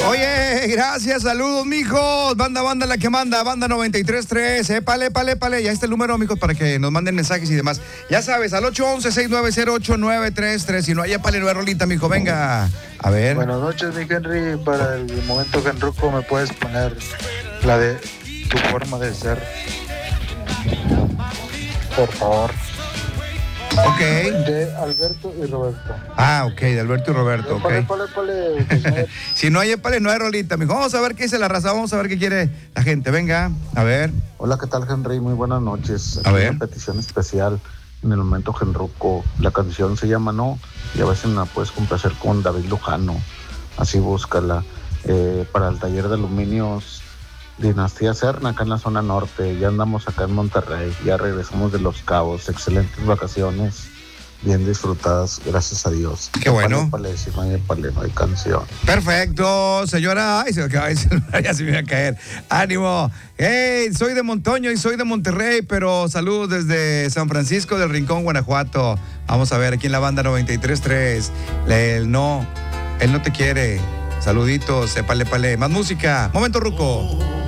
Oye, gracias, saludos, mijos. Banda la que manda, banda 93.3. Épale. Ya está el número, mijos, para que nos manden mensajes y demás. Ya sabes, al 811-690-8933. Si no hay épale, no hay rolita, mijo. Venga, a ver. Buenas noches, mi Henry. Para el momento genruco, ¿me puedes poner la de Tu Forma de Ser? Por favor. Ok. De Alberto y Roberto. Ok, de Alberto y Roberto, ok. Épale. Si no hay épale, no hay rolita, mijo. Vamos a ver qué dice la raza, vamos a ver qué quiere la gente. Venga, a ver. Hola, ¿qué tal, Henry? Muy buenas noches. A ver. Una petición especial en el momento genruco. La canción se llama No, y a veces la puedes complacer con David Lujano. Así búscala. Para el taller de aluminios Dinastía Serna, acá en la zona norte. Ya andamos acá en Monterrey, ya regresamos de Los Cabos. Excelentes vacaciones, bien disfrutadas, gracias a Dios. Qué bueno. Épale, si no hay épale, no hay canción. Perfecto, señora. Ay, se me acaba el celular, ya se me iba a caer. Ánimo. Hey, soy de Montoño y soy de Monterrey, pero saludos desde San Francisco del Rincón, Guanajuato. Vamos a ver, aquí en la banda 93.3. Él no te quiere. Saluditos, épale. Más música. Momento, ruco.